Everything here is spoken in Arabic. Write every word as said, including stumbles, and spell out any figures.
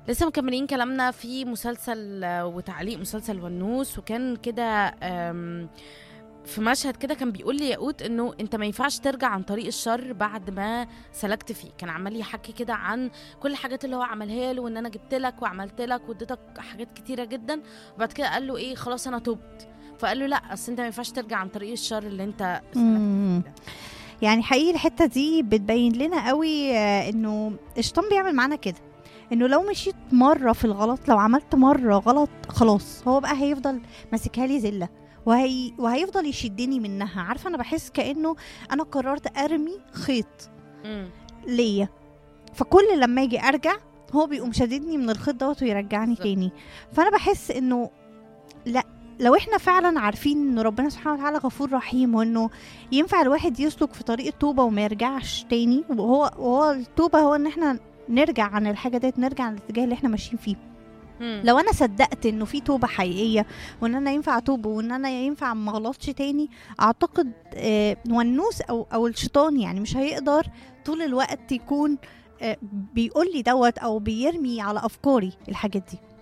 لسه مكملين كلامنا في مسلسل آه، وتعليق مسلسل ونوس. وكان كده آم، في مشهد كده كان بيقول لي ياقوت انه انت ما ينفعش ترجع عن طريق الشر بعد ما سلكت فيه. كان عمال يحكي كده عن كل الحاجات اللي هو عملها له، وان انا جبت لك وعملت لك واديتك حاجات كتيره جدا، وبعد كده قال له ايه، خلاص انا تبت. فقال له لا، اصل انت ما ينفعش ترجع عن طريق الشر اللي انت سلكت مم. فيه ده. يعني حقيقي الحتة دي بتبين لنا قوي آه، انه الشيطان بيعمل معانا كده، انه لو مشيت مرة في الغلط، لو عملت مرة غلط، خلاص هو بقى هيفضل ماسكها لي زلة، وهي وهيفضل يشدني منها. عارفة، انا بحس كأنه انا قررت ارمي خيط مم. ليا، فكل لما اجي ارجع هو بيقوم شددني من الخيط دوت ويرجعني بالظبط. تاني. فانا بحس انه لا، لو احنا فعلا عارفين ان ربنا سبحانه وتعالى غفور رحيم، وانه ينفع الواحد يسلك في طريق التوبة وما يرجعش تاني، وهو وهو التوبة هو ان احنا نرجع عن الحاجة ديت، نرجع عن الاتجاه اللي احنا ماشيين فيه. مم. لو انا صدقت انه في توبة حقيقية، وان انا ينفع اتوب، وان انا ينفع ما اغلطش تاني، اعتقد آه والنوس او او الشيطان يعني مش هيقدر طول الوقت يكون آه بيقول لي دوت او بيرمي على افكاري الحاجات دي.